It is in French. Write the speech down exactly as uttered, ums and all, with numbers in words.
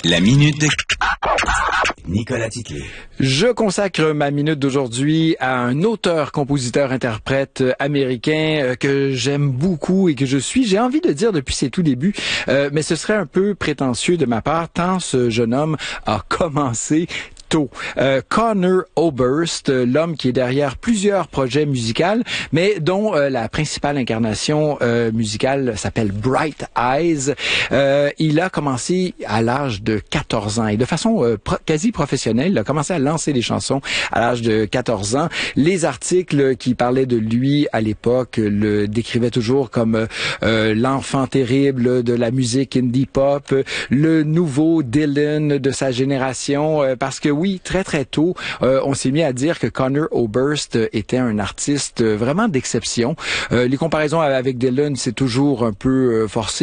La minute de Nicolas Titley. Je consacre ma minute d'aujourd'hui à un auteur, compositeur, interprète américain que j'aime beaucoup et que je suis, j'ai envie de dire depuis ses tout débuts, euh, mais ce serait un peu prétentieux de ma part tant ce jeune homme a commencé tôt. Euh, Conor Oberst, l'homme qui est derrière plusieurs projets musicaux, mais dont euh, la principale incarnation euh, musicale s'appelle Bright Eyes. Euh, il a commencé à l'âge de quatorze ans et de façon euh, pro- quasi professionnelle. Il a commencé à lancer des chansons à l'âge de quatorze ans. Les articles qui parlaient de lui à l'époque le décrivaient toujours comme euh, l'enfant terrible de la musique indie pop, le nouveau Dylan de sa génération, euh, parce que oui, très très tôt, euh, on s'est mis à dire que Conor Oberst était un artiste vraiment d'exception. Euh, les comparaisons avec Dylan, c'est toujours un peu euh, forcé.